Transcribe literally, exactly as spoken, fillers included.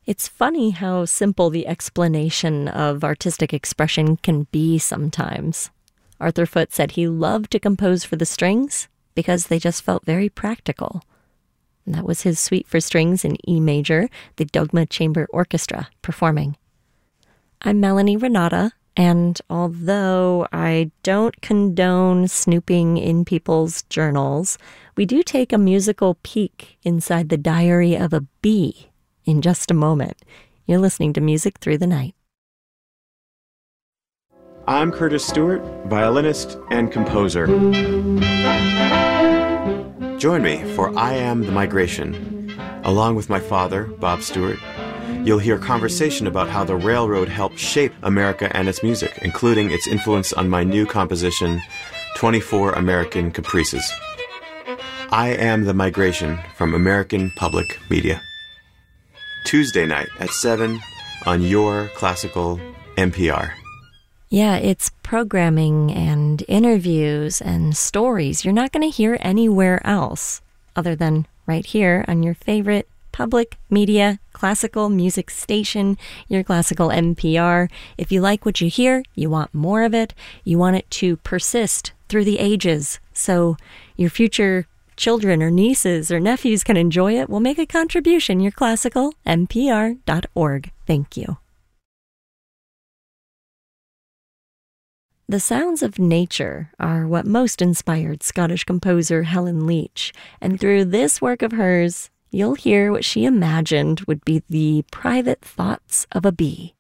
It's funny how simple the explanation of artistic expression can be sometimes. Arthur Foote said he loved to compose for the strings because they just felt very practical. And that was his suite for strings in E major, the Dogma Chamber Orchestra performing. I'm Melanie Renata, and although I don't condone snooping in people's journals, we do take a musical peek inside the diary of a bee in just a moment. You're listening to Music Through the Night. I'm Curtis Stewart, violinist and composer. Join me for I Am the Migration. Along with my father, Bob Stewart, you'll hear conversation about how the railroad helped shape America and its music, including its influence on my new composition, twenty-four American Caprices. I Am the Migration from American Public Media. Tuesday night at seven on your classical N P R. Yeah, it's programming and interviews and stories you're not going to hear anywhere else other than right here on your favorite public media classical music station, your classical N P R. If you like what you hear, you want more of it, you want it to persist through the ages so your future children or nieces or nephews can enjoy it, well, make a contribution. Your classical N P R dot org. Thank you. The sounds of nature are what most inspired Scottish composer Helen Leach, and through this work of hers, you'll hear what she imagined would be the private thoughts of a bee.